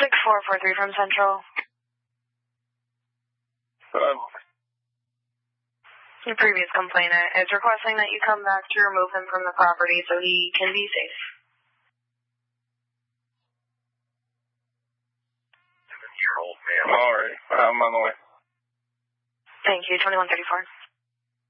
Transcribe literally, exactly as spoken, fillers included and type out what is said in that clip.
six four four three from Central. Uh, The previous complainant is requesting that you come back to remove him from the property so he can be safe. Year old man. All right, I'm on the way. Thank you, twenty-one thirty-four.